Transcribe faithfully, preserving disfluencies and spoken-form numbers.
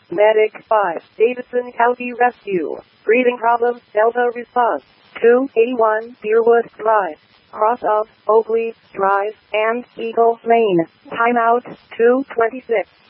Medic five, Davidson County Rescue. Breathing problem, Delta response. two eighty-one Deerwood Drive. Cross of Oakley Drive and Eagle Lane. Timeout two twenty-six.